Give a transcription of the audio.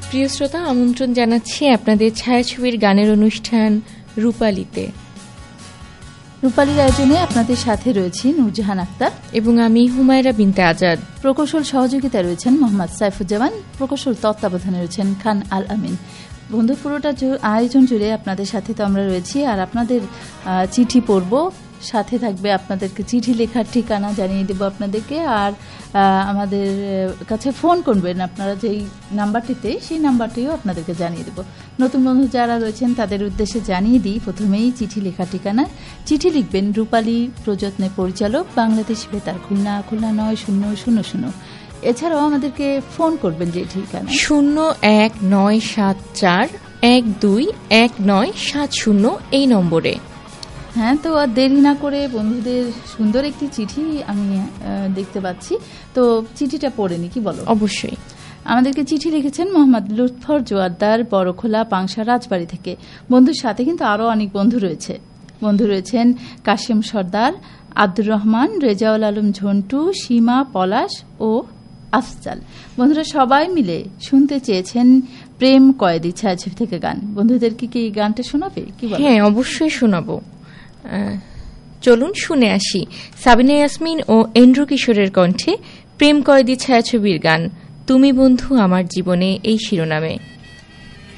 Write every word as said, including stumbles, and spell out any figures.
প্রিয় শ্রোতা, আমন্ত্রণ জানাচ্ছি আপনাদের ছায়াছবির গানের অনুষ্ঠান রূপালীতে। রূপালীর আয়োজনে আপনাদের সাথে রয়েছি নূরজাহান আক্তার এবং আমি হুমায়রা বিনতে আজাদ। প্রকৌশল সহযোগিতা রয়েছেন মোহাম্মদ সাইফুজ্জামান, প্রকৌশল তত্ত্বাবধানে রয়েছেন খান আল আমিন। বন্ধু, পুরোটা আয়োজন জুড়ে আপনাদের সাথে তো আমরা রয়েছি, আর আপনাদের চিঠি পড়ব, সাথে থাকবে আপনাদেরকে চিঠি লেখার ঠিকানা জানিয়ে দেব আপনাদেরকে, আর আমাদের কাছে ফোন করবেন আপনারা যেই নাম্বারটিতে, সেই নাম্বারটিও আপনাদেরকে জানিয়ে দেব। নতুন বন্ধু যারা রয়েছেন তাদের উদ্দেশ্যে জানিয়ে দিই প্রথমেই চিঠি লেখার ঠিকানা। চিঠি লিখবেন রূপালী প্রযত্নে পরিচালক, বাংলাদেশ বেতার, খুলনা খুলনা নয় শূন্য শূন্য শূন্য। এছাড়াও আমাদেরকে ফোন করবেন যে ঠিকানা শূন্য এক নয় সাত চার এক দুই এক নয় সাত শূন্য এই নম্বরে। হ্যাঁ, তো আর দেরি না করে বন্ধুদের সুন্দর একটি চিঠি আমি দেখতে পাচ্ছি, তো চিঠিটা পড়ে নি, কি বলো? অবশ্যই। আমাদেরকে চিঠি লিখেছেন মোহাম্মদ লুৎফর জোয়ারদার, বড়খোলা পাংশা রাজবাড়ি থেকে। বন্ধুর সাথে কিন্তু আরও অনেক বন্ধু রয়েছে। বন্ধু রয়েছেন কাশেম সর্দার, আব্দুর রহমান, রেজাউল আলম ঝন্টু, সীমা, পলাশ ও আফজাল। বন্ধুরা সবাই মিলে শুনতে চেয়েছেন প্রেম কয়েদি ছায়াছবি থেকে গান। বন্ধুদেরকে কি এই গানটা শোনাবে, কি বলো? হ্যাঁ, অবশ্যই শোনাবো। চলুন শুনে আসি সাবিনা ইয়াসমিন ও এন্ড্রু কিশোরের কণ্ঠে প্রেম কয়েদি ছায়াছবির গান তুমি বন্ধু আমার জীবনে, এই শিরোনামে।